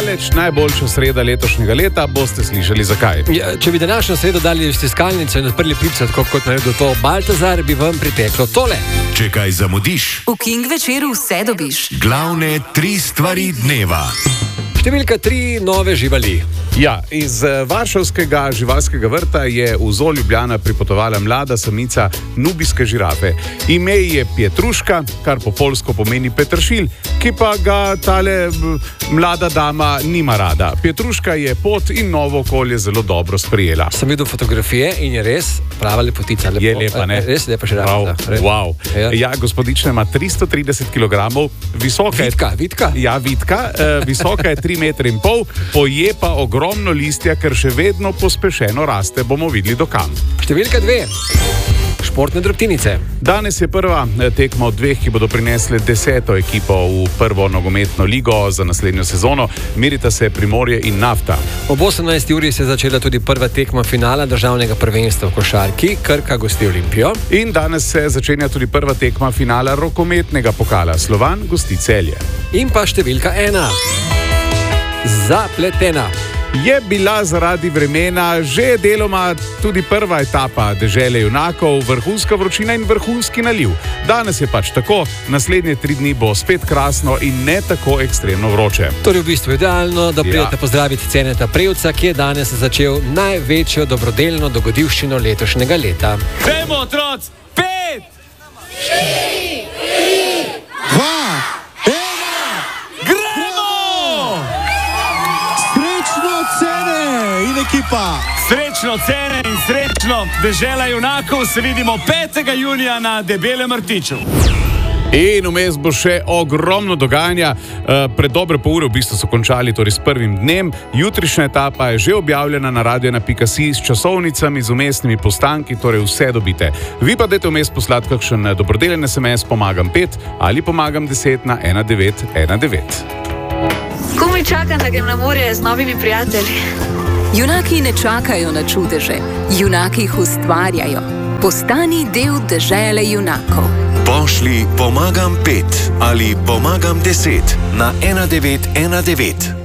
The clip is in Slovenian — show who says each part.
Speaker 1: daleč najboljša sreda letošnjega leta, boste slišali zakaj.
Speaker 2: Ja, če bi današnjo sredo dali v stiskalnico in odprli pipce, tako kot naredil to Baltazar, bi vam priteklo tole.
Speaker 3: Če kaj zamudiš,
Speaker 4: V King večeru vse dobiš.
Speaker 3: glavne 3 stvari dneva.
Speaker 2: Številka 3, nove živali.
Speaker 1: Ja, iz varšavskega živalskega vrta je v Zoo Ljubljana pripotovala mlada samica nubijske žirafe. Ime je Pietruška, kar po poljsko pomeni peteršilj, ki pa ga tale mlada dama nima rada. Pietruška je pot in novo okolje zelo dobro sprejela.
Speaker 2: Sem videl fotografije in je res prava lepotica.
Speaker 1: Je lepa, ne?
Speaker 2: Res lepa žirafa.
Speaker 1: Wow. Ja, gospodična ima 330 kg, visoka je...
Speaker 2: Vitka?
Speaker 1: Ja, vitka. Visoka je 3,5 metra, poje pa ogromno listja, ker še vedno pospešeno raste. Bomo videli dokam.
Speaker 2: Številka 2. Športne drobtinice.
Speaker 1: Danes je prva tekma od 2, ki bodo prinesle 10. ekipo v prvo nogometno ligo za naslednjo sezono. Merita se Primorje in Nafta.
Speaker 2: Ob 18. uri se je začela tudi prva tekma finala državnega prvenstva v košarki. Krka gosti Olimpijo.
Speaker 1: In danes se začenja tudi prva tekma finala rokometnega pokala. Slovan gosti Celje.
Speaker 2: In pa številka 1. Zapletena.
Speaker 1: Je bila zaradi vremena že deloma tudi prva etapa Dežele junakov, vrhunska vročina in vrhunski naliv. Danes je pač tako, naslednje 3 dni bo spet krasno in ne tako ekstremno vroče.
Speaker 2: Torej v bistvu idealno, da pridete pozdraviti Ceneta Prevca, ki je danes začel največjo dobrodelno dogodivščino letošnjega leta.
Speaker 5: Gremo, otroci! 5, 4, 3, 2, 1, gremo!
Speaker 6: Srečno Cene in ekipa!
Speaker 5: Srečno Cene in srečno Dežela junakov, se vidimo 5. junija na Debelem rtiču.
Speaker 1: In vmes bo še ogromno dogajanja. Pred dobre pol ure v bistvu so končali torej s prvim dnem. Jutrišnja etapa je že objavljena na radio.si s časovnicami, z vmesnimi postanki, torej vse dobite. Vi pa dajte vmes poslati kakšen dobrodelen SMS Pomagam 5 ali Pomagam 10 na 1919.
Speaker 7: Komaj čakam, da grem na morje z novimi prijatelji.
Speaker 4: Junaki ne čakajo na čudeže, junaki jih ustvarjajo. Postani del Dežele junakov.
Speaker 3: Pošlji Pomagam 5 ali Pomagam 10 na 1919.